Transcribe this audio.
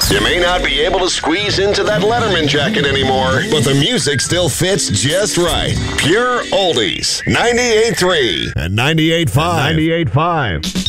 You may not be able to squeeze into that Letterman jacket anymore, but the music still fits just right. Pure Oldies. 98.3 and 98.5.